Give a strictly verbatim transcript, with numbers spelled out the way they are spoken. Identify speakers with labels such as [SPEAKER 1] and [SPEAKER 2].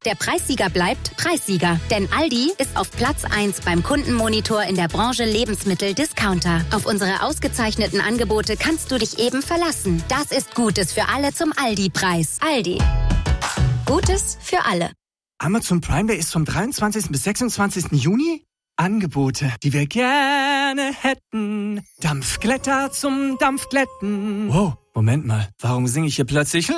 [SPEAKER 1] Der Preissieger bleibt Preissieger. Denn Aldi ist auf Platz eins beim Kundenmonitor in der Branche Lebensmittel-Discounter. Auf unsere ausgezeichneten Angebote kannst du dich eben verlassen. Das ist Gutes für alle zum Aldi-Preis. Aldi. Gutes für alle.
[SPEAKER 2] Amazon Prime Day ist vom dreiundzwanzigsten bis sechsundzwanzigsten Juni. Angebote, die wir gerne hätten. Dampfglätter zum Dampfglätten. Wow, Moment mal. Warum singe ich hier plötzlich